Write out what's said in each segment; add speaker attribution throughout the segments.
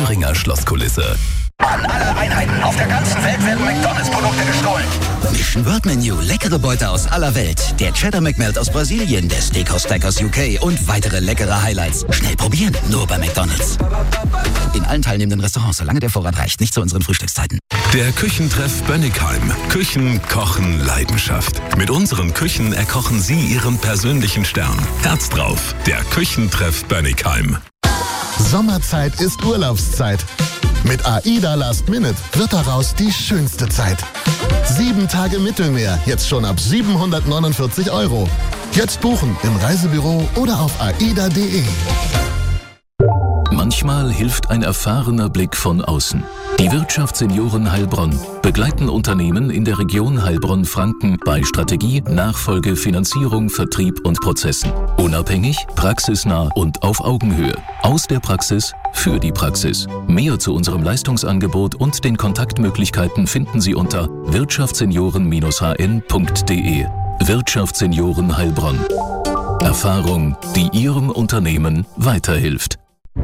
Speaker 1: Thüringer Schlosskulisse.
Speaker 2: An alle Einheiten auf der ganzen Welt werden McDonalds-Produkte gestohlen.
Speaker 3: Mission Word Menu, leckere Beute aus aller Welt. Der Cheddar McMelt aus Brasilien, der Steakhouse Stack aus UK und weitere leckere Highlights. Schnell probieren, nur bei McDonalds. In allen teilnehmenden Restaurants, solange der Vorrat reicht, nicht zu unseren Frühstückszeiten.
Speaker 1: Der Küchentreff Bönnigheim. Küchen, Kochen, Leidenschaft. Mit unseren Küchen erkochen Sie Ihren persönlichen Stern. Herz drauf, der Küchentreff Bönnigheim.
Speaker 4: Sommerzeit ist Urlaubszeit. Mit AIDA Last Minute wird daraus die schönste Zeit. 7 Tage Mittelmeer, jetzt schon ab 749 €. Jetzt buchen im Reisebüro oder auf aida.de.
Speaker 1: Manchmal hilft ein erfahrener Blick von außen. Die Wirtschaftssenioren Heilbronn begleiten Unternehmen in der Region Heilbronn-Franken bei Strategie, Nachfolge, Finanzierung, Vertrieb und Prozessen. Unabhängig, praxisnah und auf Augenhöhe. Aus der Praxis für die Praxis. Mehr zu unserem Leistungsangebot und den Kontaktmöglichkeiten finden Sie unter wirtschaftssenioren-hn.de. Wirtschaftssenioren Heilbronn. Erfahrung, die Ihrem Unternehmen weiterhilft.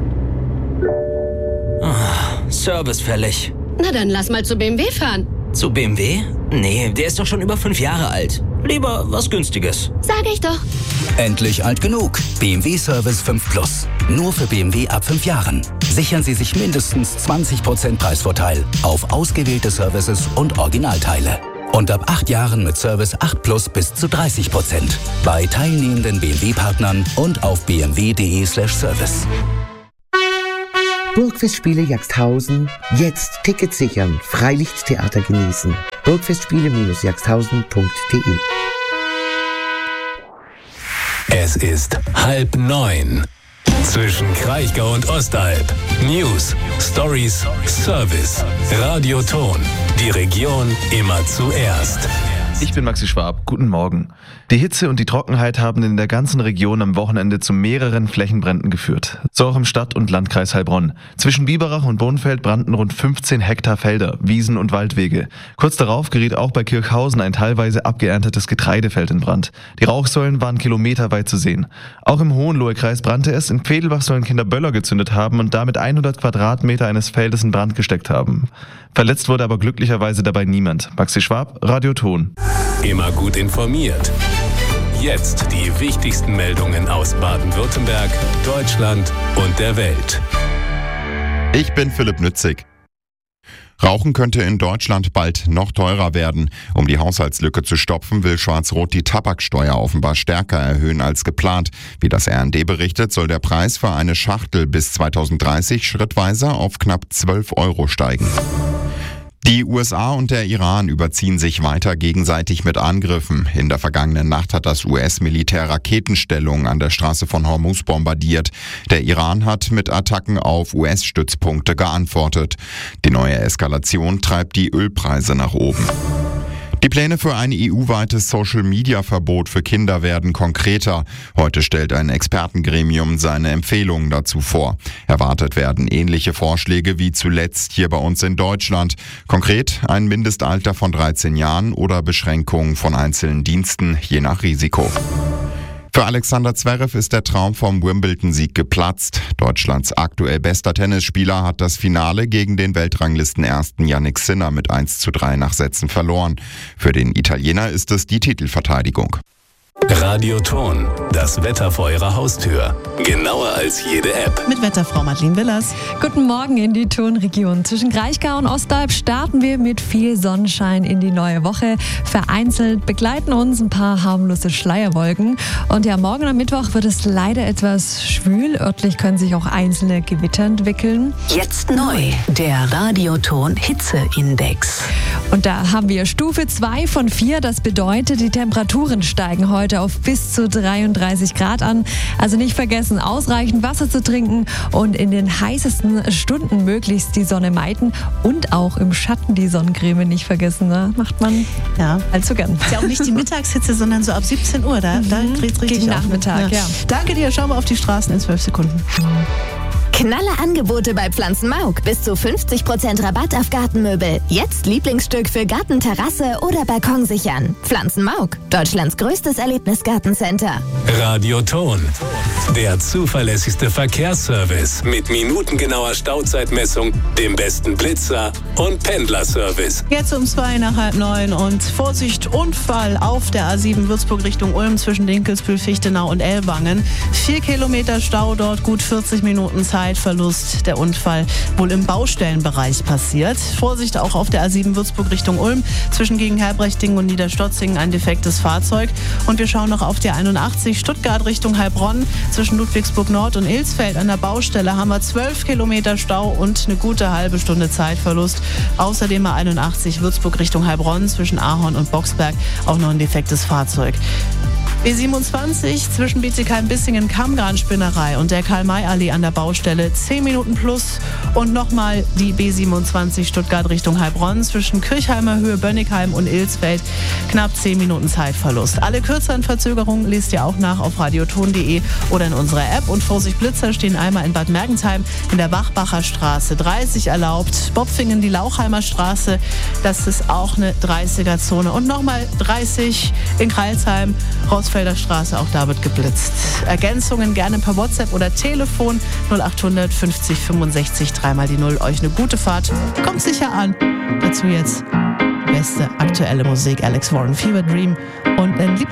Speaker 5: Service fällig.
Speaker 6: Na dann lass mal zu BMW fahren.
Speaker 5: Zu BMW? Nee, der ist doch schon über 5 Jahre alt. Lieber was Günstiges.
Speaker 6: Sag ich doch.
Speaker 3: Endlich alt genug. BMW Service 5 Plus. Nur für BMW ab 5 Jahren. Sichern Sie sich mindestens 20% Preisvorteil auf ausgewählte Services und Originalteile. Und ab 8 Jahren mit Service 8 Plus bis zu 30%. Bei teilnehmenden BMW-Partnern und auf bmw.de/service.
Speaker 7: Burgfestspiele Jagsthausen. Jetzt Tickets sichern. Freilichttheater genießen. Burgfestspiele-jagsthausen.de.
Speaker 1: Es ist 8:30. Zwischen Kraichgau und Ostalb. News, Stories, Service. Radioton. Die Region immer zuerst.
Speaker 8: Ich bin Maxi Schwab. Guten Morgen. Die Hitze und die Trockenheit haben in der ganzen Region am Wochenende zu mehreren Flächenbränden geführt. So auch im Stadt- und Landkreis Heilbronn. Zwischen Biberach und Bonfeld brannten rund 15 Hektar Felder, Wiesen und Waldwege. Kurz darauf geriet auch bei Kirchhausen ein teilweise abgeerntetes Getreidefeld in Brand. Die Rauchsäulen waren kilometerweit zu sehen. Auch im Hohenlohe-Kreis brannte es. In Vedelbach sollen Kinder Böller gezündet haben und damit 100 Quadratmeter eines Feldes in Brand gesteckt haben. Verletzt wurde aber glücklicherweise dabei niemand. Maxi Schwab, Radioton.
Speaker 1: Immer gut informiert. Jetzt die wichtigsten Meldungen aus Baden-Württemberg, Deutschland und der Welt.
Speaker 9: Ich bin Philipp Nützig. Rauchen könnte in Deutschland bald noch teurer werden. Um die Haushaltslücke zu stopfen, will Schwarz-Rot die Tabaksteuer offenbar stärker erhöhen als geplant. Wie das RND berichtet, soll der Preis für eine Schachtel bis 2030 schrittweise auf knapp 12 € steigen. Die USA und der Iran überziehen sich weiter gegenseitig mit Angriffen. In der vergangenen Nacht hat das US-Militär Raketenstellungen an der Straße von Hormuz bombardiert. Der Iran hat mit Attacken auf US-Stützpunkte geantwortet. Die neue Eskalation treibt die Ölpreise nach oben. Die Pläne für ein EU-weites Social-Media-Verbot für Kinder werden konkreter. Heute stellt ein Expertengremium seine Empfehlungen dazu vor. Erwartet werden ähnliche Vorschläge wie zuletzt hier bei uns in Deutschland. Konkret ein Mindestalter von 13 Jahren oder Beschränkungen von einzelnen Diensten, je nach Risiko. Für Alexander Zverev ist der Traum vom Wimbledon-Sieg geplatzt. Deutschlands aktuell bester Tennisspieler hat das Finale gegen den Weltranglisten-Ersten Jannik Sinner mit 1:3 nach Sätzen verloren. Für den Italiener ist es die Titelverteidigung.
Speaker 1: Radioton, das Wetter vor Ihrer Haustür. Genauer als jede App.
Speaker 10: Mit Wetterfrau Madeleine Willers.
Speaker 11: Guten Morgen in die Tonregion. Zwischen Kraichgau und Ostalb starten wir mit viel Sonnenschein in die neue Woche. Vereinzelt begleiten uns ein paar harmlose Schleierwolken. Und ja, morgen am Mittwoch wird es leider etwas schwül. Örtlich können sich auch einzelne Gewitter entwickeln.
Speaker 12: Jetzt neu, der Radioton Hitzeindex.
Speaker 11: Und da haben wir Stufe 2 von 4. Das bedeutet, die Temperaturen steigen heute auf bis zu 33 Grad an. Also nicht vergessen, ausreichend Wasser zu trinken und in den heißesten Stunden möglichst die Sonne meiden und auch im Schatten die Sonnencreme nicht vergessen. Ne? Macht man allzu gern.
Speaker 10: Ist ja auch nicht die Mittagshitze, sondern so ab 17 Uhr. Da dreht es richtig
Speaker 11: gegen Nachmittag,
Speaker 10: ja. Danke dir. Schauen wir auf die Straßen in 12 Sekunden.
Speaker 13: Knaller Angebote bei Pflanzenmauk. Bis zu 50% Rabatt auf Gartenmöbel. Jetzt Lieblingsstück für Garten, Terrasse oder Balkon sichern. Pflanzenmauk, Deutschlands größtes Erlebnisgartencenter.
Speaker 14: Radioton, der zuverlässigste Verkehrsservice mit minutengenauer Stauzeitmessung, dem besten Blitzer und Pendlerservice.
Speaker 10: Jetzt um 8:45 und Vorsicht, Unfall auf der A7 Würzburg Richtung Ulm zwischen Dinkelsbühl, Fichtenau und Ellwangen. 4 Kilometer Stau dort, gut 40 Minuten Zeitverlust. Der Unfall wohl im Baustellenbereich passiert. Vorsicht auch auf der A7 Würzburg Richtung Ulm zwischen Gegenherbrechting und Niederstotzingen ein defektes Fahrzeug. Und wir schauen noch auf die 81 Stuttgart Richtung Heilbronn zwischen Ludwigsburg Nord und Ilsfeld. An der Baustelle haben wir 12 Kilometer Stau und eine gute halbe Stunde Zeitverlust. Außerdem A81 Würzburg Richtung Heilbronn zwischen Ahorn und Boxberg auch noch ein defektes Fahrzeug. B27 zwischen Bietigheim-Bissingen, Kammgarn-Spinnerei und der Karl-May-Allee an der Baustelle 10 Minuten plus. Und nochmal die B27 Stuttgart Richtung Heilbronn zwischen Kirchheimer Höhe, Bönnigheim und Ilsfeld. Knapp 10 Minuten Zeitverlust. Alle kürzeren Verzögerungen lest ihr auch nach auf radioton.de oder in unserer App. Und Vorsicht, Blitzer stehen einmal in Bad Mergentheim in der Wachbacher Straße. 30 erlaubt. Bopfingen, die Lauchheimer Straße. Das ist auch eine 30er-Zone. Und nochmal 30 in Kreilsheim, Rossfelder Straße, auch da wird geblitzt. Ergänzungen gerne per WhatsApp oder Telefon 0800 50 65 3 die 0. Euch eine gute Fahrt. Kommt sicher an. Dazu jetzt beste aktuelle Musik. Alex Warren, Fever Dream und ein